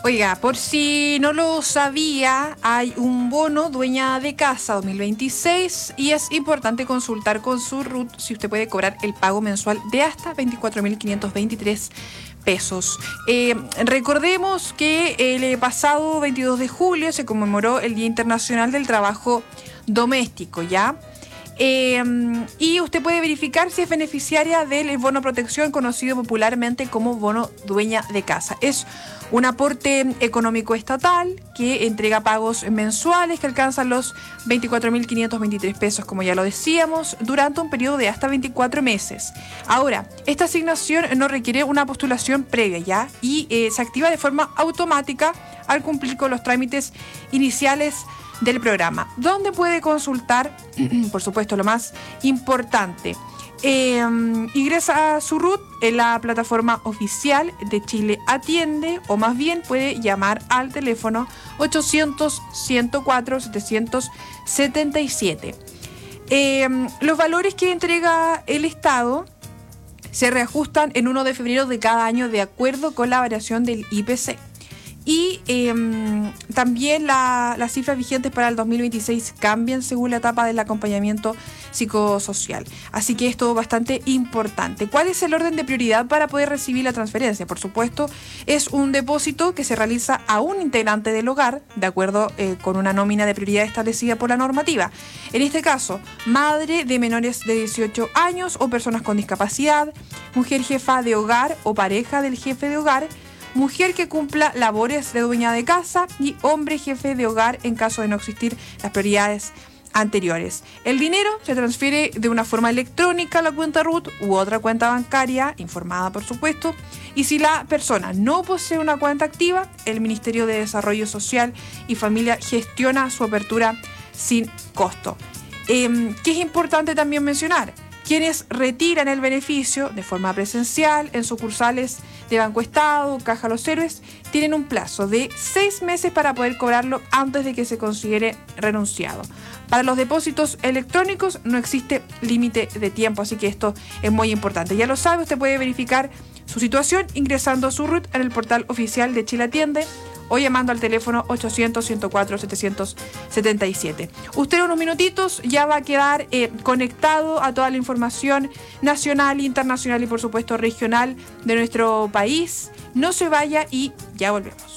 Oiga, por si no lo sabía, hay un bono dueña de casa 2026 y es importante consultar con su RUT si usted puede cobrar el pago mensual de hasta 24.523 pesos. Recordemos que el pasado 22 de julio se conmemoró el Día Internacional del Trabajo Doméstico, ¿ya? Y usted puede verificar si es beneficiaria del bono protección conocido popularmente como bono dueña de casa. Es un aporte económico estatal que entrega pagos mensuales que alcanzan los 24.523 pesos, como ya lo decíamos, durante un periodo de hasta 24 meses. Ahora, esta asignación no requiere una postulación previa, ¿ya? Y se activa de forma automática al cumplir con los trámites iniciales del programa, donde puede consultar, por supuesto, lo más importante. Ingresa a su RUT en la plataforma oficial de Chile Atiende, o más bien puede llamar al teléfono 800-104-777. Los valores que entrega el Estado se reajustan en 1 de febrero de cada año de acuerdo con la variación del IPC. Y también las cifras vigentes para el 2026 cambian según la etapa del acompañamiento psicosocial. Así que esto es bastante importante. ¿Cuál es el orden de prioridad para poder recibir la transferencia? Por supuesto, es un depósito que se realiza a un integrante del hogar, de acuerdo con una nómina de prioridad establecida por la normativa. En este caso, madre de menores de 18 años o personas con discapacidad, mujer jefa de hogar o pareja del jefe de hogar, mujer que cumpla labores de dueña de casa y hombre jefe de hogar en caso de no existir las prioridades anteriores. El dinero se transfiere de una forma electrónica a la cuenta RUT u otra cuenta bancaria, informada por supuesto, y si la persona no posee una cuenta activa, el Ministerio de Desarrollo Social y Familia gestiona su apertura sin costo. ¿Qué es importante también mencionar? Quienes retiran el beneficio de forma presencial en sucursales de Banco Estado, Caja Los Héroes, tienen un plazo de 6 meses para poder cobrarlo antes de que se considere renunciado. Para los depósitos electrónicos no existe límite de tiempo, así que esto es muy importante. Ya lo sabe, usted puede verificar su situación ingresando a su RUT en el portal oficial de Chile Atiende o llamando al teléfono 800-104-777. Usted en unos minutitos ya va a quedar conectado a toda la información nacional, internacional y por supuesto regional de nuestro país. No se vaya y ya volvemos.